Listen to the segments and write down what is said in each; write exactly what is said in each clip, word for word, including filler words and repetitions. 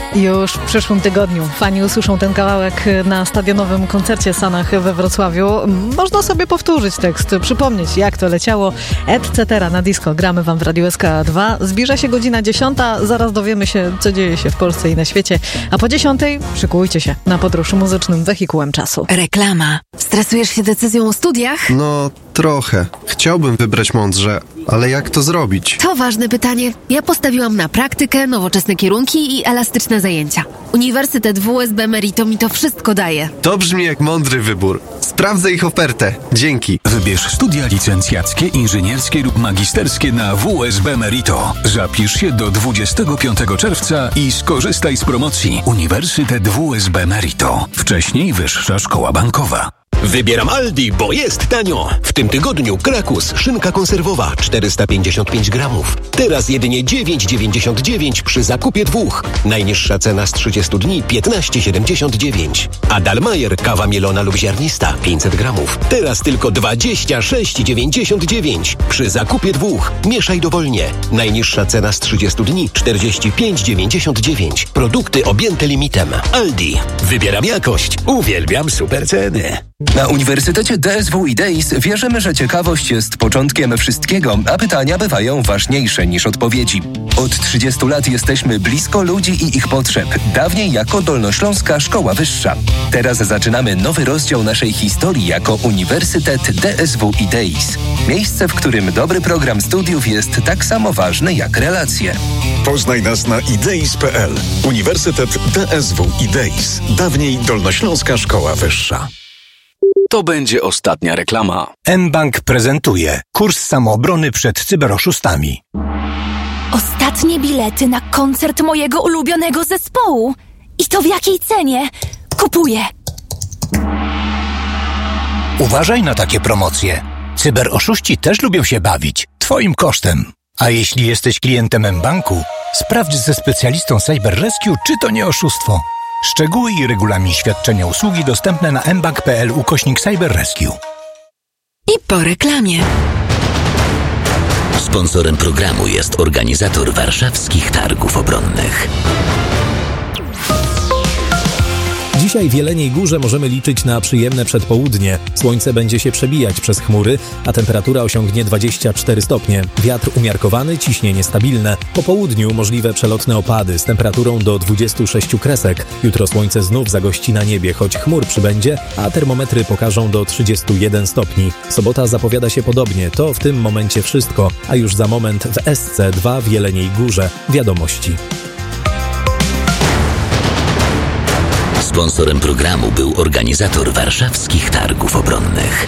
Już w przyszłym tygodniu fani usłyszą ten kawałek na stadionowym koncercie Sanach we Wrocławiu. Można sobie powtórzyć tekst, przypomnieć jak to leciało, et cetera na disco. Gramy wam w Radiu S K dwa. Zbliża się godzina dziesiąta, zaraz dowiemy się, co dzieje się w Polsce i na świecie. A po dziesiątej szykujcie się na podróż muzycznym wehikułem czasu. Reklama. Stresujesz się decyzją o studiach? No, trochę. Chciałbym wybrać mądrze, ale jak to zrobić? To ważne pytanie. Ja postawiłam na praktykę, nowoczesne kierunki i elastyczne zajęcia. Uniwersytet W S B Merito mi to wszystko daje. To brzmi jak mądry wybór. Sprawdzę ich ofertę. Dzięki. Wybierz studia licencjackie, inżynierskie lub magisterskie na W S B Merito. Zapisz się do dwudziestego piątego czerwca i skorzystaj z promocji Uniwersytet W S B Merito. Wcześniej Wyższa Szkoła Bankowa. Wybieram Aldi, bo jest tanio. W tym tygodniu Krakus, szynka konserwowa czterysta pięćdziesiąt pięć gramów. Teraz jedynie dziewięć dziewięćdziesiąt dziewięć przy zakupie dwóch. Najniższa cena z trzydziestu dni piętnaście siedemdziesiąt dziewięć. A Dalmajer, kawa mielona lub ziarnista pięćset gramów. Teraz tylko dwadzieścia sześć dziewięćdziesiąt dziewięć. Przy zakupie dwóch. Mieszaj dowolnie. Najniższa cena z trzydziestu dni czterdzieści pięć dziewięćdziesiąt dziewięć. Produkty objęte limitem. Aldi. Wybieram jakość. Uwielbiam super ceny. Na Uniwersytecie D S W i Days wierzymy, że ciekawość jest początkiem wszystkiego, a pytania bywają ważniejsze niż odpowiedzi. Od trzydziestu lat jesteśmy blisko ludzi i ich potrzeb, dawniej jako Dolnośląska Szkoła Wyższa. Teraz zaczynamy nowy rozdział naszej historii jako Uniwersytet D S W i Days. Miejsce, w którym dobry program studiów jest tak samo ważny jak relacje. Poznaj nas na ideis kropka p l. Uniwersytet D S W i Days. Dawniej Dolnośląska Szkoła Wyższa. To będzie ostatnia reklama. mBank prezentuje kurs samoobrony przed cyberoszustami. Ostatnie bilety na koncert mojego ulubionego zespołu. I to w jakiej cenie? Kupuję. Uważaj na takie promocje. Cyberoszuści też lubią się bawić. Twoim kosztem. A jeśli jesteś klientem mBanku, sprawdź ze specjalistą Cyber Rescue, czy to nie oszustwo. Szczegóły i regulamin świadczenia usługi dostępne na mbank kropka p l ukośnik Cyber Rescue. I po reklamie. Sponsorem programu jest organizator warszawskich targów obronnych. Dzisiaj w Jeleniej Górze możemy liczyć na przyjemne przedpołudnie. Słońce będzie się przebijać przez chmury, a temperatura osiągnie dwadzieścia cztery stopnie. Wiatr umiarkowany, ciśnienie stabilne. Po południu możliwe przelotne opady z temperaturą do dwudziestu sześciu kresek. Jutro słońce znów zagości na niebie, choć chmur przybędzie, a termometry pokażą do trzydziestu jeden stopni. Sobota zapowiada się podobnie. To w tym momencie wszystko, a już za moment w S C dwa w Jeleniej Górze. Wiadomości. Sponsorem programu był organizator warszawskich targów obronnych.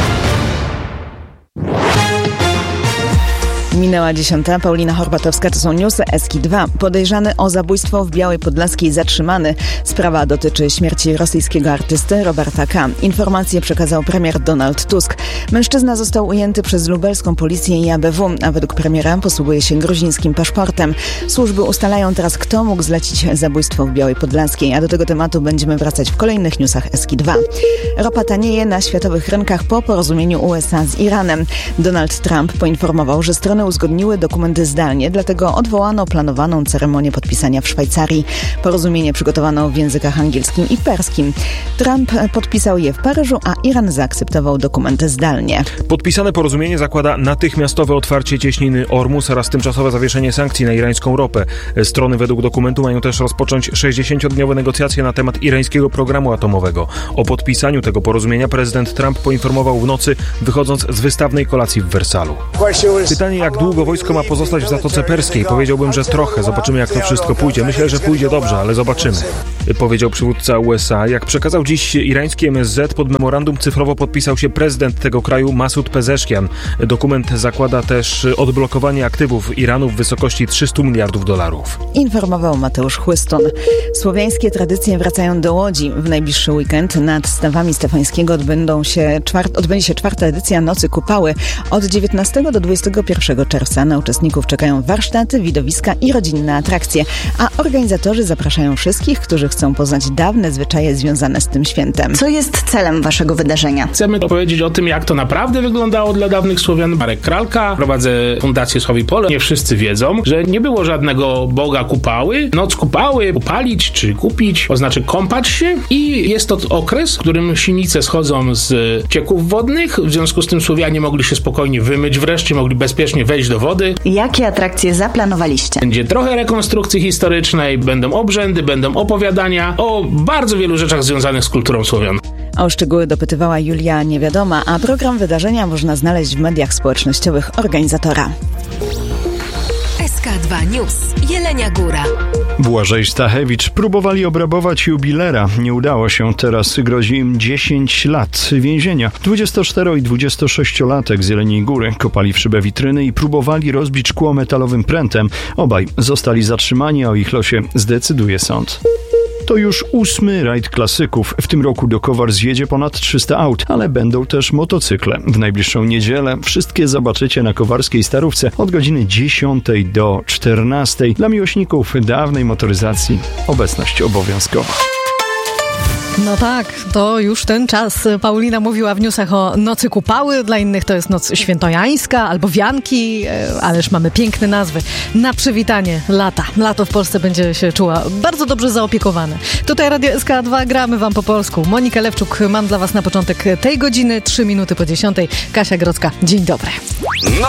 Minęła dziesiąta. Paulina Horbatowska, to są newsy S K dwa. Podejrzany o zabójstwo w Białej Podlaskiej zatrzymany. Sprawa dotyczy śmierci rosyjskiego artysty Roberta K. Informacje przekazał premier Donald Tusk. Mężczyzna został ujęty przez lubelską policję i A B W, a według premiera posługuje się gruzińskim paszportem. Służby ustalają teraz, kto mógł zlecić zabójstwo w Białej Podlaskiej, a do tego tematu będziemy wracać w kolejnych newsach S K dwa. Ropa tanieje na światowych rynkach po porozumieniu U S A z Iranem. Donald Trump poinformował, że strony uzgodniły dokumenty zdalnie, dlatego odwołano planowaną ceremonię podpisania w Szwajcarii. Porozumienie przygotowano w językach angielskim i perskim. Trump podpisał je w Paryżu, a Iran zaakceptował dokumenty zdalnie. Podpisane porozumienie zakłada natychmiastowe otwarcie cieśniny Ormus oraz tymczasowe zawieszenie sankcji na irańską ropę. Strony według dokumentu mają też rozpocząć sześćdziesięciodniowe negocjacje na temat irańskiego programu atomowego. O podpisaniu tego porozumienia prezydent Trump poinformował w nocy, wychodząc z wystawnej kolacji w Wersalu. Pytanie, jak długo wojsko ma pozostać w Zatoce Perskiej? Powiedziałbym, że trochę. Zobaczymy, jak to wszystko pójdzie. Myślę, że pójdzie dobrze, ale zobaczymy. Powiedział przywódca U S A. Jak przekazał dziś irański M S Z, pod memorandum cyfrowo podpisał się prezydent tego kraju Masud Pezeszkian. Dokument zakłada też odblokowanie aktywów Iranu w wysokości trzystu miliardów dolarów. Informował Mateusz Chłystun. Słowiańskie tradycje wracają do Łodzi. W najbliższy weekend nad stawami Stefańskiego odbędą się czwart, odbędzie się czwarta edycja Nocy Kupały. Od dziewiętnastego do dwudziestego pierwszego czerwca na uczestników czekają warsztaty, widowiska i rodzinne atrakcje, a organizatorzy zapraszają wszystkich, którzy chcą chcą poznać dawne zwyczaje związane z tym świętem. Co jest celem waszego wydarzenia? Chcemy opowiedzieć o tym, jak to naprawdę wyglądało dla dawnych Słowian. Marek Kralka, prowadzę Fundację Sławi Pole. Nie wszyscy wiedzą, że nie było żadnego Boga Kupały. Noc Kupały, upalić czy kupić, oznacza kąpać się i jest to okres, w którym sinice schodzą z cieków wodnych. W związku z tym Słowianie mogli się spokojnie wymyć wreszcie, mogli bezpiecznie wejść do wody. Jakie atrakcje zaplanowaliście? Będzie trochę rekonstrukcji historycznej, będą obrzędy, będą opowiadania o bardzo wielu rzeczach związanych z kulturą Słowian. O szczegóły dopytywała Julia Niewiadoma, a program wydarzenia można znaleźć w mediach społecznościowych organizatora. S K dwa News. Jelenia Góra. Błażej Stachewicz próbowali obrabować jubilera. Nie udało się. Teraz grozi im dziesięć lat więzienia. dwudziestocztero- i dwudziestosześciolatek z Jeleniej Góry kopali w szybę witryny i próbowali rozbić szkło metalowym prętem. Obaj zostali zatrzymani, a o ich losie zdecyduje sąd. To już ósmy rajd klasyków. W tym roku do Kowar zjedzie ponad trzysta aut, ale będą też motocykle. W najbliższą niedzielę wszystkie zobaczycie na kowarskiej Starówce od godziny dziesiątej do czternastej. Dla miłośników dawnej motoryzacji obecność obowiązkowa. No tak, to już ten czas. Paulina mówiła w newsach o Nocy Kupały, dla innych to jest Noc Świętojańska albo Wianki, ależ mamy piękne nazwy na przywitanie lata. Lato w Polsce będzie się czuła bardzo dobrze zaopiekowane. Tutaj Radio S K dwa, gramy wam po polsku. Monika Lewczuk, mam dla was na początek tej godziny, trzy minuty po dziesiątej. Kasia Grodzka, dzień dobry.